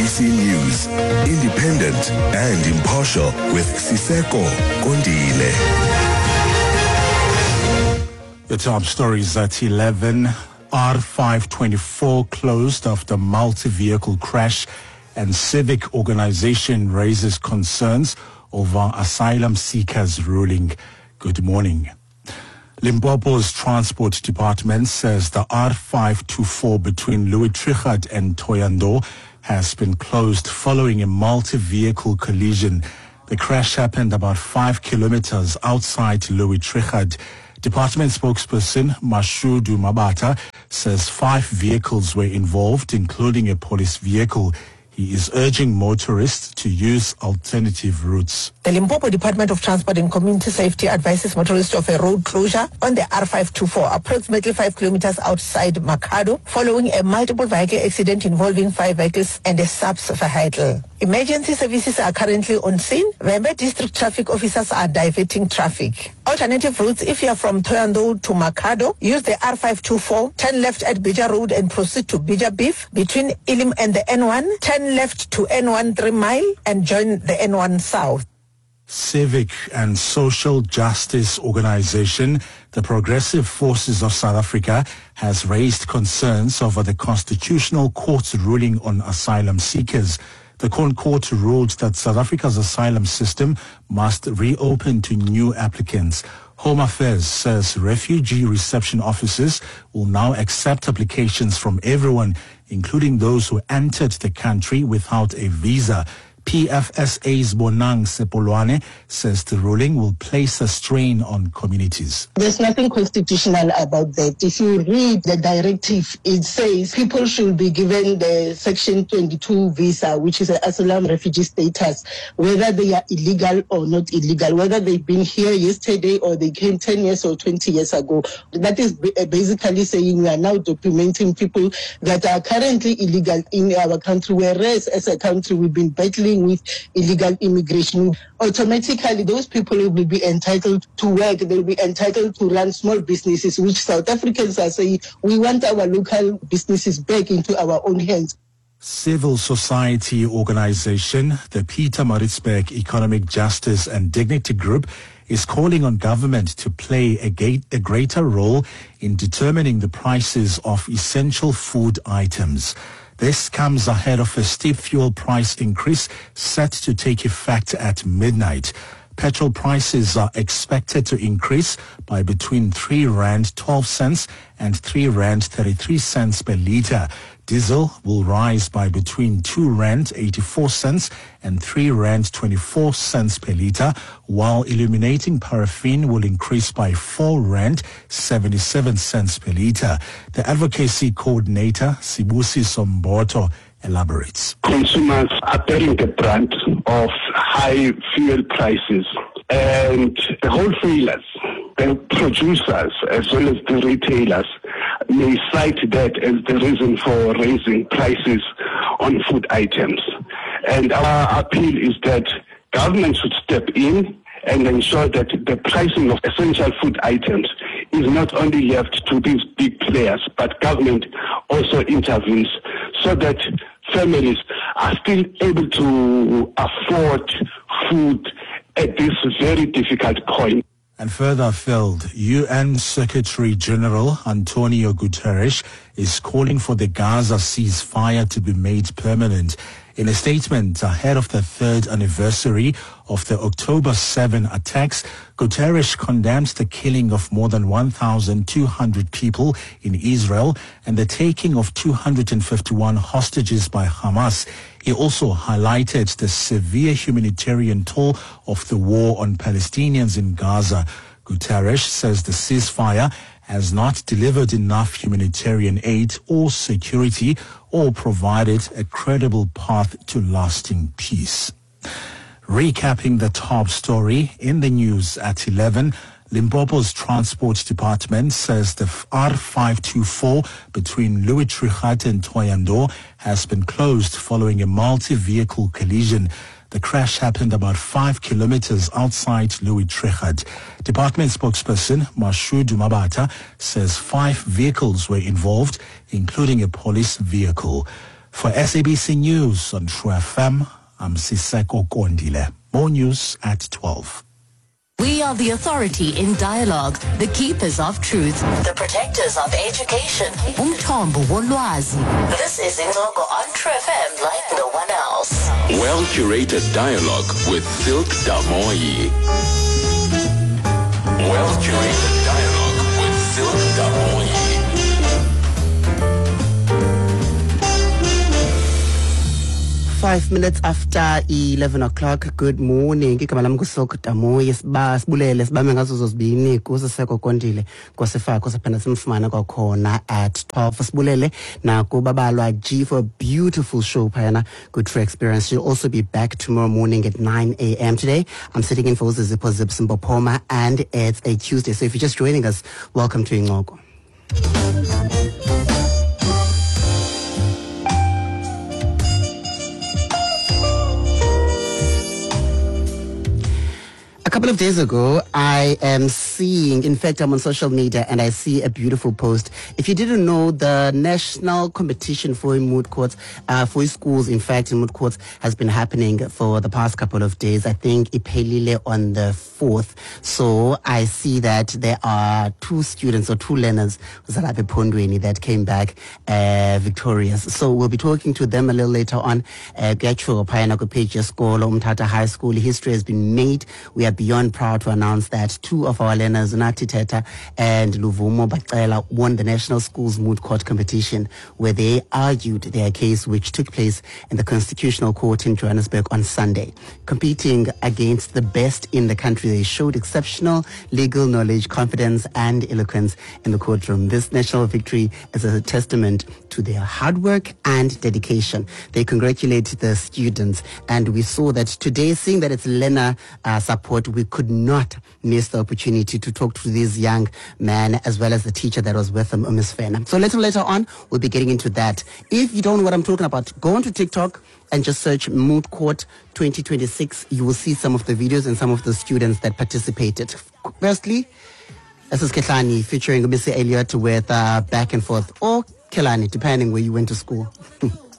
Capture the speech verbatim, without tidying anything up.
C News, independent and impartial with Siseko Kondile. The top stories at eleven. R five twenty-four closed after multi-vehicle crash, and civic organization raises concerns over asylum seekers ruling. Good morning. Limpopo's Transport Department says the R five twenty-four between Louis Trichardt and Thohoyandou has been closed following a multi-vehicle collision. The crash happened about five kilometers outside Louis Trichardt. Department spokesperson Mashudu Mabata says five vehicles were involved, including a police vehicle. He is urging motorists to use alternative routes. The Limpopo Department of Transport and Community Safety advises motorists of a road closure on the R five twenty-four, approximately five kilometers outside Makhado, following a multiple vehicle accident involving five vehicles and a SAPS vehicle. Emergency services are currently on scene. Remember, district traffic officers are diverting traffic. Alternative routes: if you are from Thohoyandou to Makhado, use the R five twenty-four, turn left at Bija Road and proceed to Bija Beef. Between Ilim and the N one, turn left to N one three mile and join the N one South. Civic and social justice organization, the Progressive Forces of South Africa, has raised concerns over the Constitutional Court's ruling on asylum seekers. The Crown Court ruled that South Africa's asylum system must reopen to new applicants. Home Affairs says refugee reception officers will now accept applications from everyone, including those who entered the country without a visa. P F S A's Bonang Sepolwane says the ruling will place a strain on communities. There's nothing constitutional about that. If you read the directive, it says people should be given the Section twenty-two visa, which is an asylum refugee status, whether they are illegal or not illegal, whether they've been here yesterday or they came ten years or twenty years ago. That is basically saying we are now documenting people that are currently illegal in our country, whereas as a country we've been battling with illegal immigration. Automatically, those people will be entitled to work. They'll be entitled to run small businesses, which South Africans are saying, we want our local businesses back into our own hands. Civil society organization, the Pietermaritzburg Economic Justice and Dignity Group, is calling on government to play a, gate, a greater role in determining the prices of essential food items. This comes ahead of a steep fuel price increase set to take effect at midnight. Petrol prices are expected to increase by between three rand twelve cents and three rand thirty-three cents per litre. Diesel will rise by between two rand eighty-four cents and three rand twenty-four cents per litre, while illuminating paraffin will increase by four rand seventy-seven cents per litre. The advocacy coordinator, Sibusi Somboto, elaborates. Consumers are bearing the brunt of high fuel prices, and the wholesalers, the producers, as well as the retailers, may cite that as the reason for raising prices on food items. And our appeal is that government should step in and ensure that the pricing of essential food items is not only left to these big players, but government also intervenes so that families are still able to afford food at this very difficult point. And further afield, U N Secretary General Antonio Guterres is calling for the Gaza ceasefire to be made permanent. In a statement ahead of the third anniversary of the October seventh attacks, Guterres condemned the killing of more than one thousand two hundred people in Israel and the taking of two hundred fifty-one hostages by Hamas. He also highlighted the severe humanitarian toll of the war on Palestinians in Gaza. Guterres says the ceasefire has not delivered enough humanitarian aid or security or provided a credible path to lasting peace. Recapping the top story in the news at eleven, Limpopo's Transport Department says the R five twenty-four between Louis Trichardt and Thohoyandou has been closed following a multi-vehicle collision. The crash happened about five kilometers outside Louis Trichardt. Department spokesperson Mashudu Mabata says five vehicles were involved, including a police vehicle. For S A B C News on True F M, I'm Siseko Kondile. More news at twelve. We are the authority in dialogue, the keepers of truth, the protectors of education. Umthombo wolwazi. This is Ingogo on True F M like no one else. Well-curated dialogue with Silk Damoyi. Well-curated dialogue with Silk Damoyi. Five minutes after eleven o'clock. Good morning. Igama lami kuSilk Damoyi. Sibulele sibame ngazo zozibini kuSiseko Kondile kwasifako saphanda simfumana kwakhona at twelve. Sibulele na kubabalwa G for a beautiful show phayana good for experience. She'll also be back tomorrow morning at nine a.m. Today I'm sitting in for Zippo Zips Mbopoma, and it's a Tuesday. So if you're just joining us, welcome to Ingogo. A couple of days ago, I am seeing, in fact, I'm on social media and I see a beautiful post. If you didn't know, the national competition for moot courts, uh, for schools, in fact, in moot courts has been happening for the past couple of days. I think Iphelile on the fourth. So I see that there are two students or two learners Zalape Pondweni that came back uh, victorious. So we'll be talking to them a little later on. Gacho Payana page school, Umtata High School. History has been made. We are beyond proud to announce that two of our learners, Nati Teta and Luvumo Bacela, won the National Schools Moot Court competition, where they argued their case, which took place in the Constitutional Court in Johannesburg on Sunday. Competing against the best in the country, they showed exceptional legal knowledge, confidence, and eloquence in the courtroom. This national victory is a testament to their hard work and dedication. They congratulate the students, and we saw that today, seeing that it's learner uh, support, we could not miss the opportunity to talk to this young man as well as the teacher that was with him, Miss Fena. So later, later on, we'll be getting into that. If you don't know what I'm talking about, go onto TikTok and just search Moot Court twenty twenty-six. You will see some of the videos and some of the students that participated. Firstly, this is Kehlani featuring Missy Elliott with uh, Back and Forth, or Kelani, depending where you went to school.